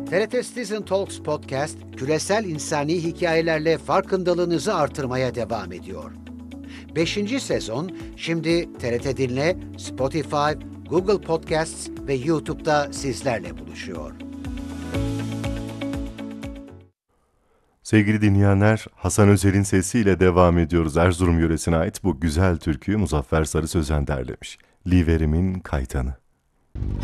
TRT Citizen Talks Podcast, küresel insani hikayelerle farkındalığınızı artırmaya devam ediyor. 5. sezon şimdi TRT Dinle, Spotify, Google Podcasts ve YouTube'da sizlerle buluşuyor. Sevgili dinleyenler, Hasan Özer'in sesiyle devam ediyoruz. Erzurum yöresine ait bu güzel türküyü Muzaffer Sarı Sözen derlemiş. Liverim'in Kaytanı.